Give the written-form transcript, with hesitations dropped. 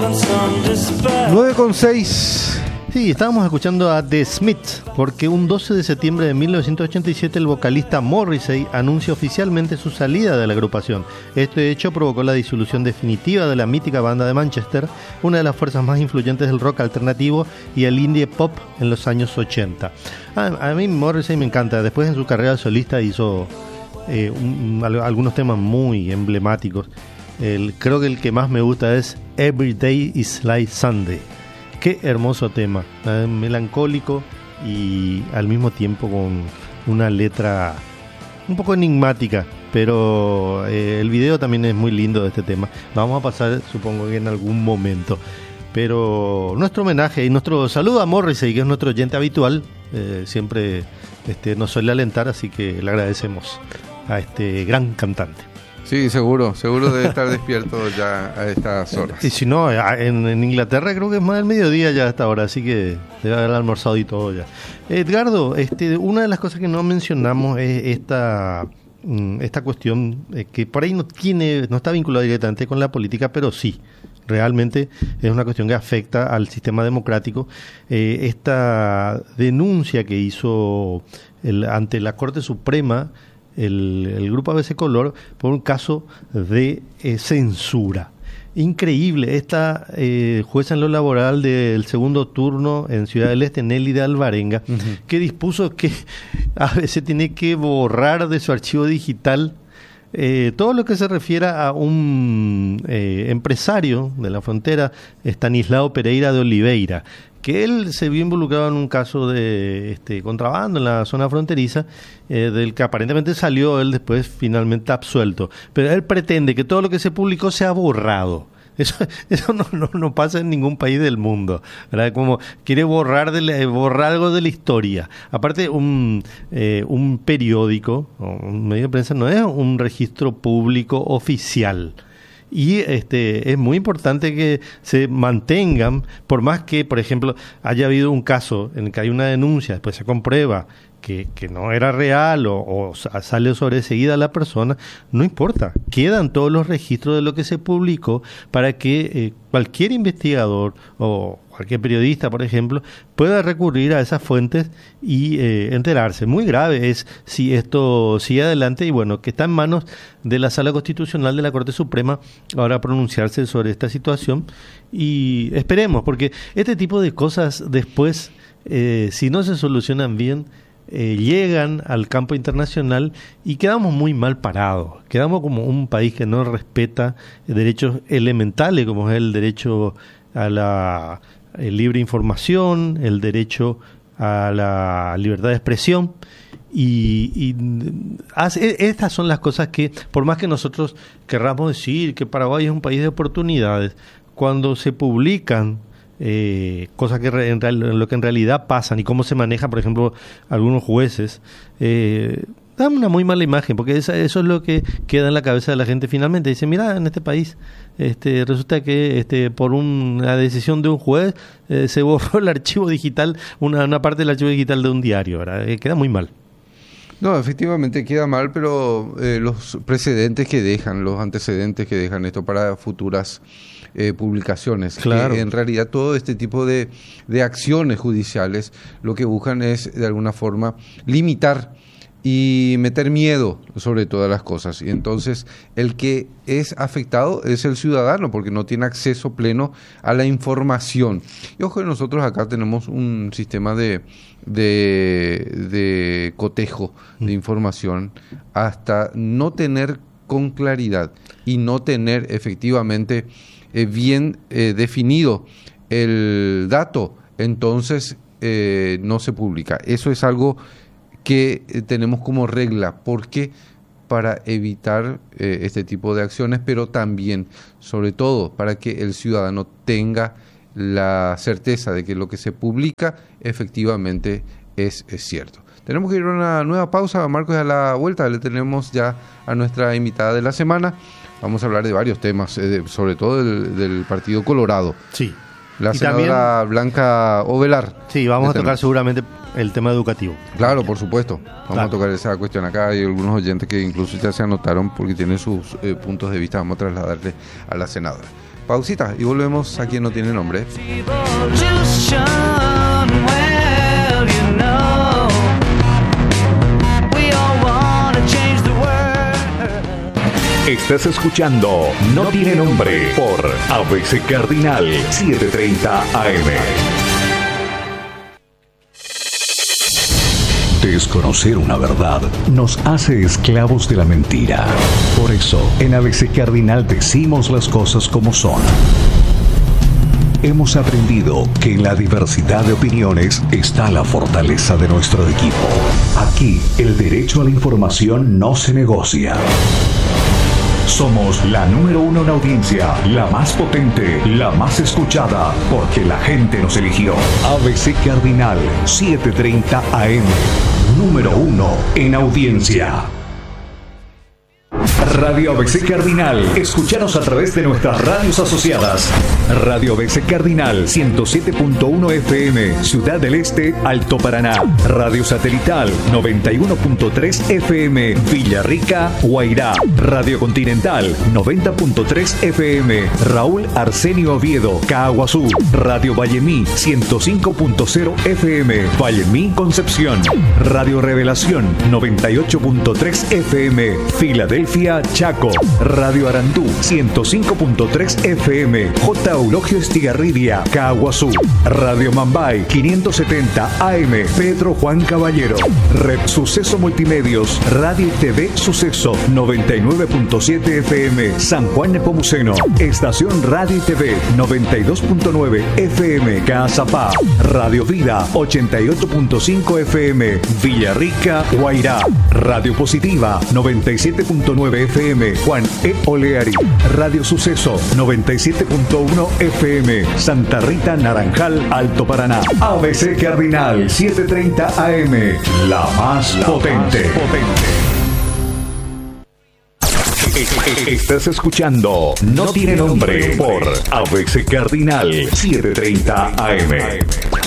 9:06. Sí, estábamos escuchando a The Smiths, porque un 12 de septiembre de 1987 el vocalista Morrissey anuncia oficialmente su salida de la agrupación. Este hecho provocó la disolución definitiva de la mítica banda de Manchester, una de las fuerzas más influyentes del rock alternativo y el indie pop en los años 80. A mí Morrissey me encanta. Después en su carrera solista hizo algunos temas muy emblemáticos. Creo que el que más me gusta es Every Day is Like Sunday. Qué hermoso tema, melancólico y al mismo tiempo con una letra un poco enigmática, pero el video también es muy lindo de este tema. Vamos a pasar, supongo que en algún momento. Pero nuestro homenaje y nuestro saludo a Morrissey, que es nuestro oyente habitual, siempre nos suele alentar, así que le agradecemos a este gran cantante. Sí, seguro debe estar despierto ya a estas horas. Y si no, en Inglaterra creo que es más del mediodía ya a esta hora, así que debe haber almorzado y todo ya. Edgardo, una de las cosas que no mencionamos es esta cuestión que por ahí no está vinculada directamente con la política, pero sí, realmente es una cuestión que afecta al sistema democrático. Esta denuncia que hizo ante la Corte Suprema el grupo ABC Color por un caso de censura. Increíble, esta jueza en lo laboral del segundo turno en Ciudad del Este, Nelly de Alvarenga, que dispuso que ABC tiene que borrar de su archivo digital todo lo que se refiera a un empresario de la frontera, Estanislao Pereira de Oliveira, que él se vio involucrado en un caso de contrabando en la zona fronteriza, del que aparentemente salió él después finalmente absuelto. Pero él pretende que todo lo que se publicó sea borrado. Eso no pasa en ningún país del mundo, ¿verdad? Como quiere borrar algo de la historia. Aparte, un periódico o un medio de prensa no es un registro público oficial. Y es muy importante que se mantengan, por más que, por ejemplo, haya habido un caso en el que hay una denuncia, después se comprueba que no era real o sale sobreseída la persona, no importa, quedan todos los registros de lo que se publicó para que cualquier investigador o cualquier periodista, por ejemplo, pueda recurrir a esas fuentes y enterarse. Muy grave es si esto sigue adelante y bueno, que está en manos de la Sala Constitucional de la Corte Suprema ahora pronunciarse sobre esta situación y esperemos, porque este tipo de cosas después, si no se solucionan bien, llegan al campo internacional y quedamos muy mal parados. Quedamos como un país que no respeta derechos elementales como es el derecho a la libre información, el derecho a la libertad de expresión y estas son las cosas que, por más que nosotros querramos decir que Paraguay es un país de oportunidades, cuando se publican cosas que lo que en realidad pasan y cómo se maneja, por ejemplo, algunos jueces, dan una muy mala imagen, porque eso es lo que queda en la cabeza de la gente finalmente. Dice, mira, en este país resulta que por una decisión de un juez se borró el archivo digital, una parte del archivo digital de un diario, ¿verdad? Queda muy mal. No, efectivamente queda mal, pero los precedentes que dejan, los antecedentes que dejan esto para futuras publicaciones. Claro. En realidad todo este tipo de acciones judiciales lo que buscan es de alguna forma limitar y meter miedo sobre todas las cosas. Y entonces el que es afectado es el ciudadano porque no tiene acceso pleno a la información. Y ojo, nosotros acá tenemos un sistema de cotejo de información hasta no tener con claridad y no tener efectivamente bien definido el dato, entonces no se publica. Eso es algo que tenemos como regla, porque para evitar este tipo de acciones, pero también, sobre todo, para que el ciudadano tenga la certeza de que lo que se publica efectivamente es cierto. Tenemos que ir a una nueva pausa, Marcos, y a la vuelta le tenemos ya a nuestra invitada de la semana. Vamos a hablar de varios temas, sobre todo del Partido Colorado. Sí. La y senadora también, Blanca Ovelar. Sí, vamos a tocar seguramente el tema educativo. Claro, por supuesto. Vamos a tocar esa cuestión acá. Hay algunos oyentes que incluso ya se anotaron porque tienen sus puntos de vista. Vamos a trasladarle a la senadora. Pausita y volvemos a Quien No Tiene Nombre. Estás escuchando No Tiene Nombre por ABC Cardinal 730 AM. Desconocer una verdad nos hace esclavos de la mentira. Por eso, en ABC Cardinal decimos las cosas como son. Hemos aprendido que en la diversidad de opiniones está la fortaleza de nuestro equipo. Aquí, el derecho a la información no se negocia. Somos la número 1 en audiencia, la más potente, la más escuchada, porque la gente nos eligió. ABC Cardinal 730 AM, número 1 en audiencia. Radio ABC Cardinal. Escúchanos a través de nuestras radios asociadas. Radio ABC Cardinal 107.1 FM, Ciudad del Este, Alto Paraná. Radio Satelital 91.3 FM, Villarrica, Guairá. Radio Continental 90.3 FM, Raúl Arsenio Oviedo, Caaguazú. Radio Vallemí 105.0 FM, Vallemí, Concepción. Radio Revelación 98.3 FM, Filadelfia, Chaco. Radio Arandú 105.3 FM, J. Eulogio Estigarribia, Caaguazú. Radio Mambay 570 AM, Pedro Juan Caballero. Red Suceso Multimedios, Radio y TV Suceso 99.7 FM, San Juan Nepomuceno. Estación Radio y TV 92.9 FM, Cazapá. Radio Vida 88.5 FM, Villarrica, Guairá. Radio Positiva 97.9 FM, Juan E. Oleari. Radio Suceso 97.1 FM, Santa Rita, Naranjal, Alto Paraná. ABC Cardinal 730 AM, la más potente. Estás escuchando No Tiene Nombre por ABC Cardinal 730 AM.